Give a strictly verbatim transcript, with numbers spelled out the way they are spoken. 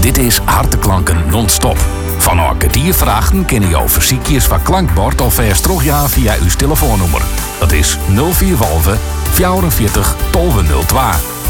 Dit is Harteklanken non-stop. Van een kwartier vragen kunnen je over ziekjes van klankbord of vers teruggaan via uw telefoonnummer. Dat is nul vier vierenzolf vierenveertig tolve nul twee.